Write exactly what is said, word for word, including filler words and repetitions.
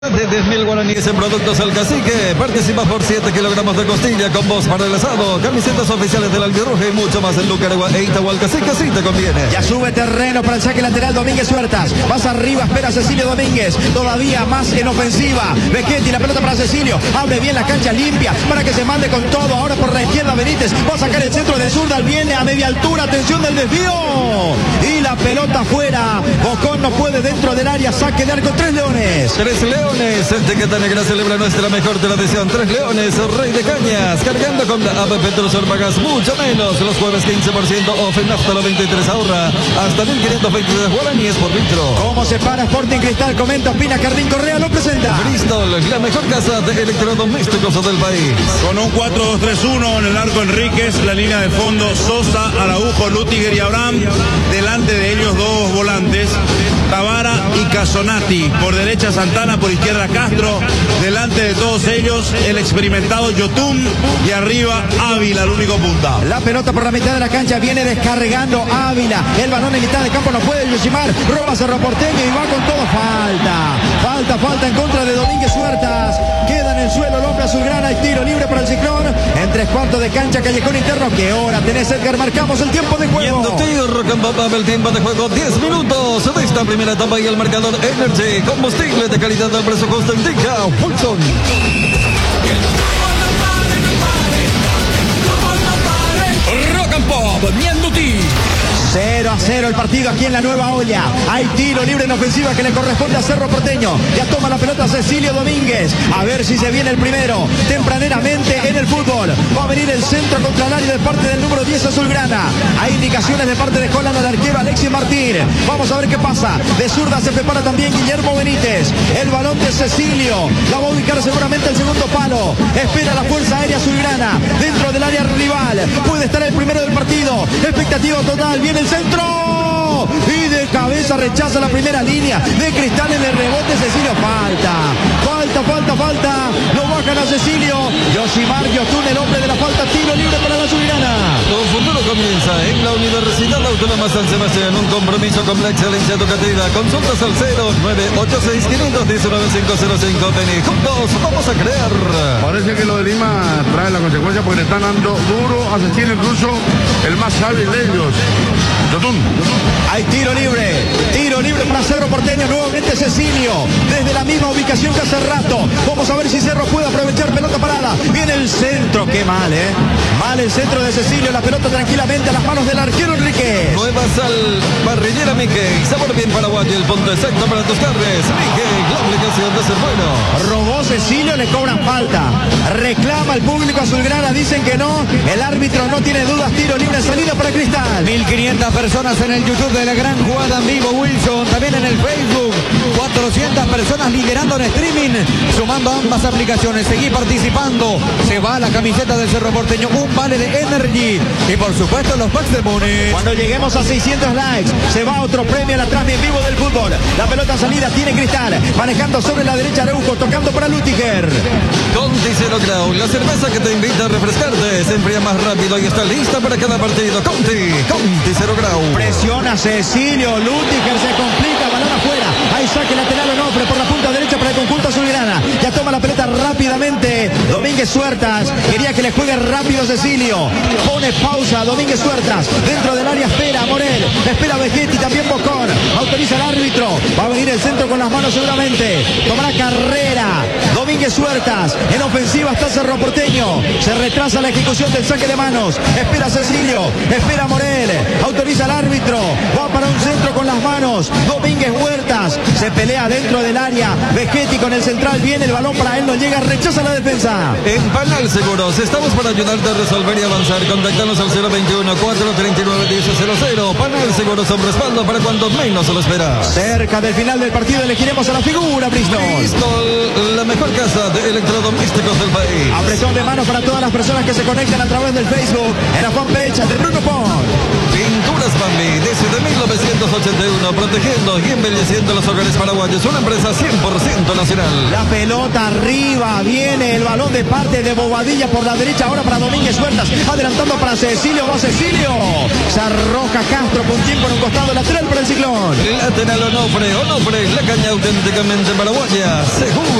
De diez mil guaraníes en productos El Cacique. Participa por siete kilogramos de costilla con voz para el asado. Camisetas oficiales del Albirroja y mucho más en Lucaragua e Itahualcacique, sí te conviene. Ya sube terreno para el saque lateral Domínguez Huertas. Más arriba espera Cecilio Domínguez. Todavía más en ofensiva. Bechetti, la pelota para Cecilio. Abre bien la cancha limpia para que se mande con todo. Ahora por la izquierda Benítez. Va a sacar el centro de zurda. Viene a media altura. Atención del desvío. Y la pelota fuera. Bocón no puede dentro del área. Saque de arco. Tres Leones. Tres Leones. En Etiqueta Negra celebra nuestra mejor tradición. Tres Leones, Rey de Cañas. Cargando con la A P P Petrosol pagas mucho menos. Los jueves quince por ciento off en hasta los veintitrés ahorra. Hasta mil quinientos veintitrés guaraníes por litro. ¿Cómo se para Sporting Cristal? Comenta Pina Cardín Correa, lo presenta. Bristol, la mejor casa de electrodomésticos del país. Con un cuatro dos tres uno en el arco Enríquez, la línea de fondo Sosa, Araujo, Lutiger y Abraham. Delante de ellos dos volantes, Tavara y Casonati. Por derecha Santana, por izquierda Castro. Delante de todos ellos el experimentado Yotun y arriba Ávila, el único punta. La pelota por la mitad de la cancha viene descargando Ávila. El balón en mitad de campo no puede Yoshimar. Roba Cerro Porteño y va con todo. Falta. Falta, falta en contra de Domínguez Huertas. Queda en el suelo el hombre azulgrana y tiro libre para el Ciclón. En tres cuartos de cancha, callejón interno. ¿Qué hora tenés, Edgar? Marcamos el tiempo de juego. Yendo tiro, Rock el tiempo de juego. diez minutos de esta primera etapa y el marcador Energy. Combustible de calidad del precio justo indica Wilson. Rock and Pop, Mianduti. cero a cero el partido aquí en la Nueva Olla. Hay tiro libre en ofensiva que le corresponde a Cerro Porteño. Ya toma la pelota Cecilio Domínguez. A ver si se viene el primero. Tempraneramente en el fútbol. Va a venir el centro contra el área de parte del número diez azulgrana. Hay indicaciones de parte de Holland al arquero Alexis Martín. Vamos a ver qué pasa. De zurda se prepara también Guillermo Benítez. El balón de Cecilio. La va a ubicar seguramente el segundo palo. Espera la fuerza aérea azulgrana. Dentro del área rival. Puede estar el primero del partido. Expectativa total. Viene el centro y de cabeza rechaza la primera línea de Cristal en el rebote. Cecilio, falta, falta, falta, falta, lo bajan a Cecilio. Yoshimar Yotun, el hombre de la falta, tiro libre para la azulgrana. Tu futuro comienza en la Universidad Autónoma San Sebastián, un compromiso con la excelencia educativa. Consultas al cero nueve ocho seis, cinco uno nueve, cinco cero cinco. Vení, juntos vamos a crear. Parece que lo de Lima trae la consecuencia porque le están dando duro a Cecilio, incluso el más hábil de ellos. Yotun. Hay tiro libre, tiro libre para Cerro Porteño, nuevamente Cecilio, desde la misma ubicación que hace rato. Vamos a ver si Cerro puede aprovechar pelota parada. Viene el centro, qué mal, eh. Mal el centro de Cecilio, la pelota tranquilamente a las manos del arquero Enríquez. Nueva sal, parrillera Mickey, sabor bien paraguayo, el punto exacto para tus carnes. Mickey, la obligación de ser bueno. Robó Cecilio, le cobran falta. Reclama el público azulgrana, dicen que no. El árbitro no tiene dudas, tiro libre, salida para Cristal. mil quinientas personas en el YouTube de la gran jugada en vivo, Wilson. También en el Facebook. cuatrocientas personas liderando en streaming, sumando ambas aplicaciones. Seguí participando. Se va la camiseta del Cerro Porteño, un vale de Energy. Y por supuesto los packs de Múnich. Cuando lleguemos a seiscientos likes, se va otro premio a la transmisión en vivo del fútbol. La pelota salida tiene Cristal. Manejando sobre la derecha Araujo, tocando para Lutiger. Conti Cero Grau, la cerveza que te invita a refrescarte. Se enfría más rápido y está lista para cada partido. Conti, Conti Cero Grau. Presiona Cecilio, Lutiger se complica, balón afuera. Hay saque lateral Onofre por la punta derecha para el conjunto azulgrana. Ya toma la pelota rápidamente Domínguez Huertas. Quería que le juegue rápido Cecilio. Pone pausa Domínguez Huertas. Dentro del área espera Morel. Espera Bechetti, también Bocón. Autoriza el árbitro. Va a venir el centro con las manos seguramente. Tomará carrera Domínguez Huertas. En ofensiva está Cerro Porteño. Se retrasa la ejecución del saque de manos. Espera Cecilio. Espera Morel. Autoriza el árbitro. Va para un centro con las manos. Domínguez Huertas. Se pelea dentro del área. Bechetti con el central. Viene el balón para él. No llega. Rechaza la defensa. En Panal Seguros estamos para ayudarte a resolver y avanzar. Contactanos al cero veintiuno, cuatrocientos treinta y nueve, diez cero cero. Panal Seguros son respaldo para cuando menos se lo esperas. Cerca del final del partido elegiremos a la figura, Bristol. Bristol, la mejor casa de electrodomésticos del país. Apretón de mano para todas las personas que se conectan a través del Facebook en la fanpage de Bruno Pons. Pintura Tiendas Bambi, desde mil novecientos ochenta y uno, protegiendo y embelleciendo los hogares paraguayos. Una empresa cien por ciento nacional. La pelota arriba, viene el balón de parte de Bobadilla por la derecha, ahora para Domínguez Huertas, adelantando para Cecilio, va Cecilio. Se arroja Castro con tiempo en un costado lateral para el Ciclón. Lateral Onofre, Onofre, la caña auténticamente paraguaya. Seguro.